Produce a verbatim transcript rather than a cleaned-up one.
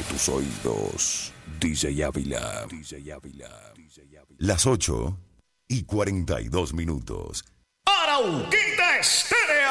tus oídos. D J Ávila. D J Ávila. Las ocho y cuarenta y dos minutos. Arauquita Estéreo.